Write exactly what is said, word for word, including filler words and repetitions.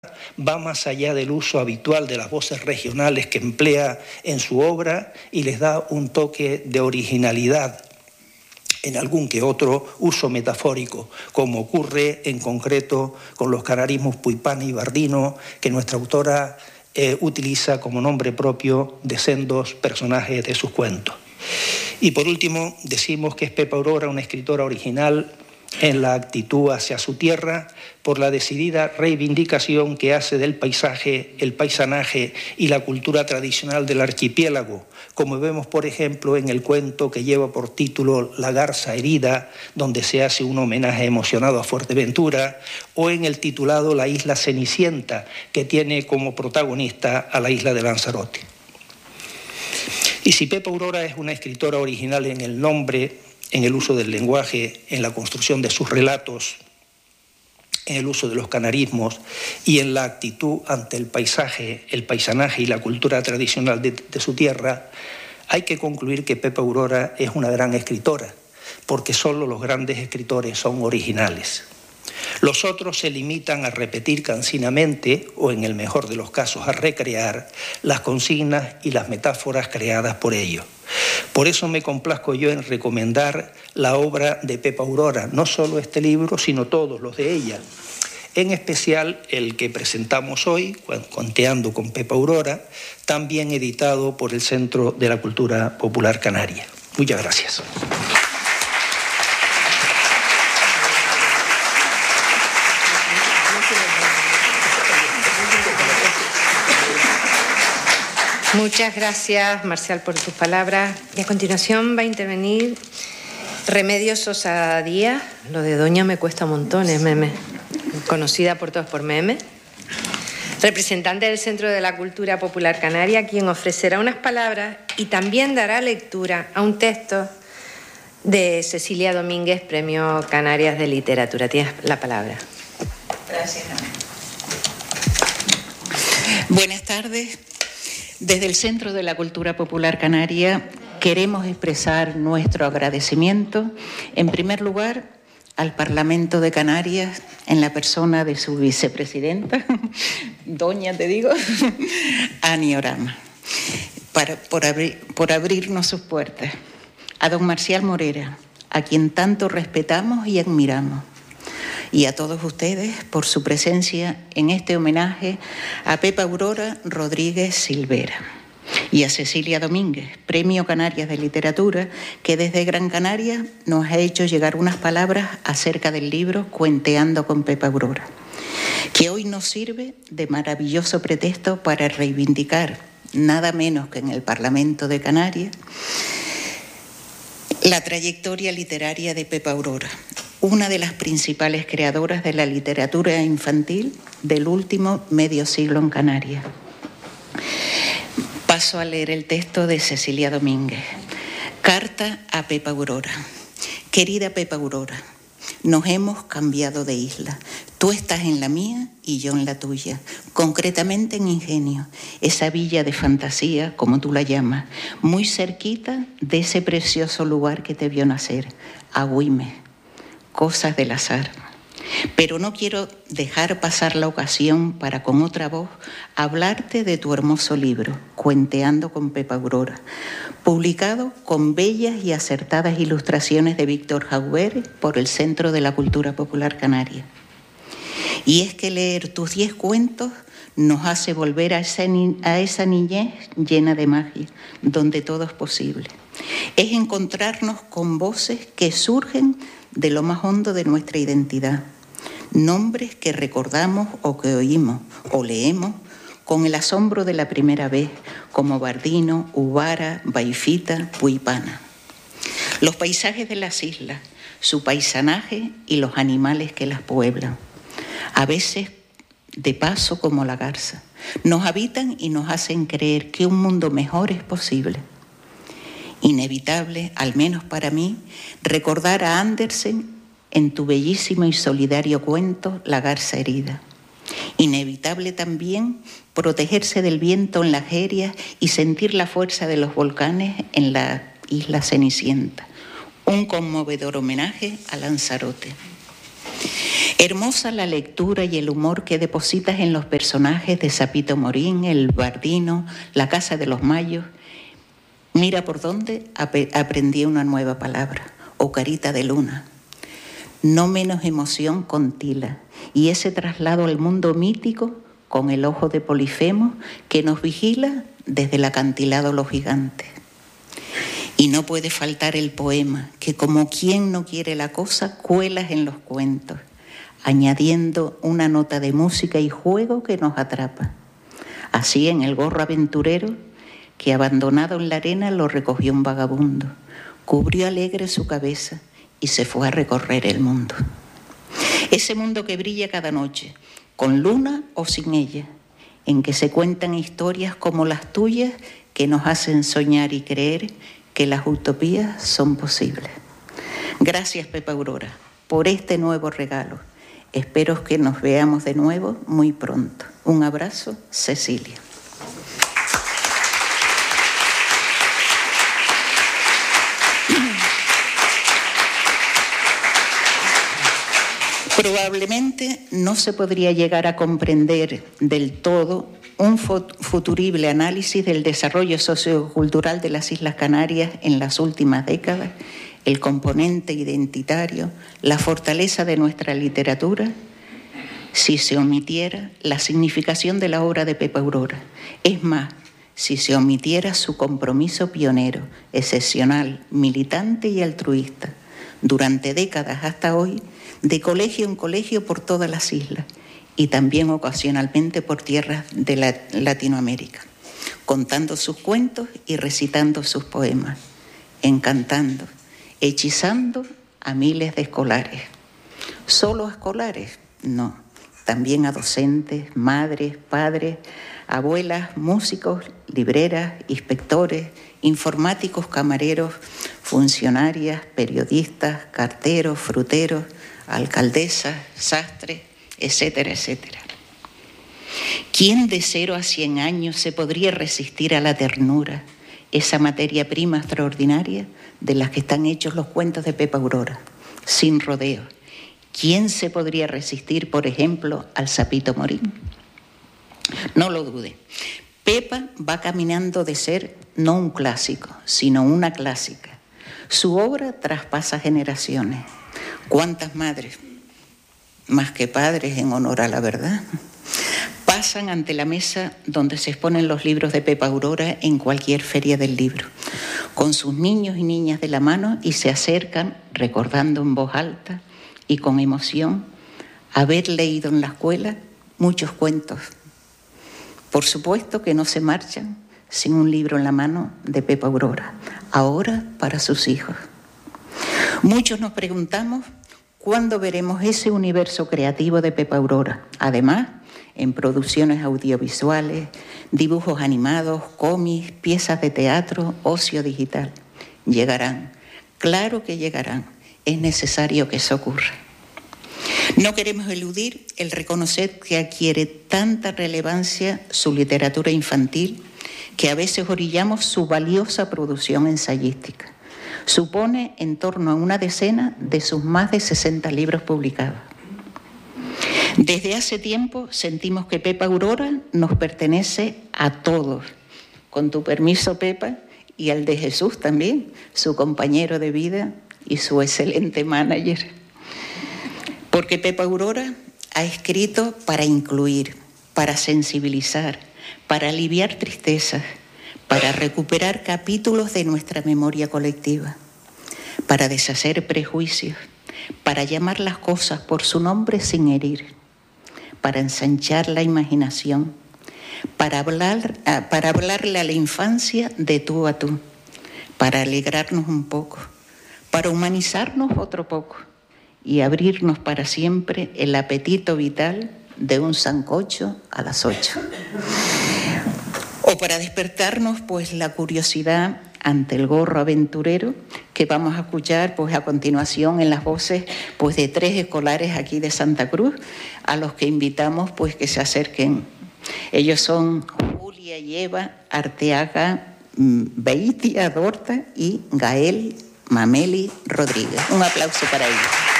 va más allá del uso habitual de las voces regionales que emplea en su obra y les da un toque de originalidad en algún que otro uso metafórico, como ocurre en concreto con los canarismos puipana y bardino, que nuestra autora eh, utiliza como nombre propio de sendos personajes de sus cuentos. Y por último, decimos que es Pepa Aurora una escritora original en la actitud hacia su tierra, por la decidida reivindicación que hace del paisaje, el paisanaje y la cultura tradicional del archipiélago, como vemos, por ejemplo, en el cuento que lleva por título La garza herida, donde se hace un homenaje emocionado a Fuerteventura, o en el titulado La isla Cenicienta, que tiene como protagonista a la isla de Lanzarote. Y si Pepa Aurora es una escritora original en el nombre, en el uso del lenguaje, en la construcción de sus relatos, en el uso de los canarismos y en la actitud ante el paisaje, el paisanaje y la cultura tradicional de, de su tierra, hay que concluir que Pepa Aurora es una gran escritora, porque solo los grandes escritores son originales. Los otros se limitan a repetir cansinamente, o en el mejor de los casos a recrear, las consignas y las metáforas creadas por ellos. Por eso me complazco yo en recomendar la obra de Pepa Aurora, no solo este libro, sino todos los de ella. En especial el que presentamos hoy, Conteando con Pepa Aurora, también editado por el Centro de la Cultura Popular Canaria. Muchas gracias. Muchas gracias, Marcial, por tus palabras. Y a continuación va a intervenir Remedios Sosa Díaz. Lo de Doña me cuesta montones, Meme. Conocida por todos por Meme. Representante del Centro de la Cultura Popular Canaria, quien ofrecerá unas palabras y también dará lectura a un texto de Cecilia Domínguez, Premio Canarias de Literatura. Tienes la palabra. Gracias. Buenas tardes. Desde el Centro de la Cultura Popular Canaria queremos expresar nuestro agradecimiento, en primer lugar, al Parlamento de Canarias, en la persona de su vicepresidenta, doña, te digo, Ani Orama, para, por, abri, por abrirnos sus puertas. A don Marcial Morera, a quien tanto respetamos y admiramos. Y a todos ustedes por su presencia en este homenaje a Pepa Aurora Rodríguez Silvera y a Cecilia Domínguez, Premio Canarias de Literatura, que desde Gran Canaria nos ha hecho llegar unas palabras acerca del libro Cuenteando con Pepa Aurora, que hoy nos sirve de maravilloso pretexto para reivindicar, nada menos que en el Parlamento de Canarias, la trayectoria literaria de Pepa Aurora, una de las principales creadoras de la literatura infantil del último medio siglo en Canarias. Paso a leer el texto de Cecilia Domínguez. Carta a Pepa Aurora. Querida Pepa Aurora, nos hemos cambiado de isla. Tú estás en la mía y yo en la tuya, concretamente en Ingenio, esa villa de fantasía, como tú la llamas, muy cerquita de ese precioso lugar que te vio nacer, Agüime. Cosas del azar. Pero no quiero dejar pasar la ocasión para con otra voz hablarte de tu hermoso libro, Cuenteando con Pepa Aurora, publicado con bellas y acertadas ilustraciones de Víctor Jauber por el Centro de la Cultura Popular Canaria. Y es que leer tus diez cuentos nos hace volver a esa, ni- a esa niñez llena de magia, donde todo es posible. Es encontrarnos con voces que surgen de lo más hondo de nuestra identidad, nombres que recordamos o que oímos o leemos con el asombro de la primera vez, como Bardino, Ubara, Baifita, Puipana. Los paisajes de las islas, su paisanaje y los animales que las pueblan, a veces de paso como la garza, nos habitan y nos hacen creer que un mundo mejor es posible. Inevitable, al menos para mí, recordar a Andersen en tu bellísimo y solidario cuento La garza herida. Inevitable también protegerse del viento en las erias y sentir la fuerza de los volcanes en la isla Cenicienta. Un conmovedor homenaje a Lanzarote. Hermosa la lectura y el humor que depositas en los personajes de Sapito Morín, El Bardino, La Casa de los Mayos. Mira por dónde ap- aprendí una nueva palabra, Ocarita de Luna. No menos emoción con Tila y ese traslado al mundo mítico con el ojo de Polifemo que nos vigila desde el acantilado Los Gigantes. Y no puede faltar el poema que, como quien no quiere la cosa, cuelas en los cuentos, añadiendo una nota de música y juego que nos atrapa. Así en El Gorro Aventurero, que abandonado en la arena lo recogió un vagabundo, cubrió alegre su cabeza y se fue a recorrer el mundo. Ese mundo que brilla cada noche, con luna o sin ella, en que se cuentan historias como las tuyas que nos hacen soñar y creer que las utopías son posibles. Gracias, Pepa Aurora, por este nuevo regalo. Espero que nos veamos de nuevo muy pronto. Un abrazo, Cecilia. Probablemente no se podría llegar a comprender del todo un futurible análisis del desarrollo sociocultural de las Islas Canarias en las últimas décadas, el componente identitario, la fortaleza de nuestra literatura, si se omitiera la significación de la obra de Pepa Aurora. Es más, si se omitiera su compromiso pionero, excepcional, militante y altruista, durante décadas hasta hoy, de colegio en colegio por todas las islas y también ocasionalmente por tierras de la Latinoamérica, contando sus cuentos y recitando sus poemas, encantando, hechizando a miles de escolares. ¿Solo a escolares? No, también a docentes, madres, padres, abuelas, músicos, libreras, inspectores, informáticos, camareros, funcionarias, periodistas, carteros, fruteros, alcaldesas, sastres, etcétera, etcétera. ¿Quién de cero a cien años se podría resistir a la ternura, esa materia prima extraordinaria de las que están hechos los cuentos de Pepa Aurora, sin rodeos? ¿Quién se podría resistir, por ejemplo, al Sapito Morín? No lo dude. Pepa va caminando de ser no un clásico, sino una clásica. Su obra traspasa generaciones. ¿Cuántas madres, más que padres en honor a la verdad, pasan ante la mesa donde se exponen los libros de Pepa Aurora en cualquier feria del libro, con sus niños y niñas de la mano y se acercan recordando en voz alta y con emoción haber leído en la escuela muchos cuentos? Por supuesto que no se marchan sin un libro en la mano de Pepa Aurora, ahora para sus hijos. Muchos nos preguntamos cuándo veremos ese universo creativo de Pepa Aurora, además en producciones audiovisuales, dibujos animados, cómics, piezas de teatro, ocio digital. Llegarán, claro que llegarán, es necesario que eso ocurra. No queremos eludir el reconocer que adquiere tanta relevancia su literatura infantil que a veces orillamos su valiosa producción ensayística. Supone en torno a una decena de sus más de sesenta libros publicados. Desde hace tiempo sentimos que Pepa Aurora nos pertenece a todos. Con tu permiso, Pepa, y al de Jesús también, su compañero de vida y su excelente manager. Porque Pepa Aurora ha escrito para incluir, para sensibilizar, para aliviar tristezas, para recuperar capítulos de nuestra memoria colectiva, para deshacer prejuicios, para llamar las cosas por su nombre sin herir, para ensanchar la imaginación, para hablar, para hablarle a la infancia de tú a tú, para alegrarnos un poco, para humanizarnos otro poco y abrirnos para siempre el apetito vital de un sancocho a las ocho. O para despertarnos pues la curiosidad ante el gorro aventurero que vamos a escuchar pues a continuación en las voces pues de tres escolares aquí de Santa Cruz, a los que invitamos pues que se acerquen. Ellos son Julia y Eva Arteaga Beitia Dorta y Gael Mameli Rodríguez. Un aplauso para ellos.